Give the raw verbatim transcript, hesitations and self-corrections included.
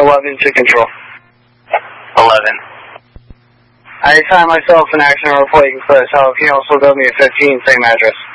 eleven to control. eleven. I find myself in action reporting first. How can you also go me a fifteen, same address?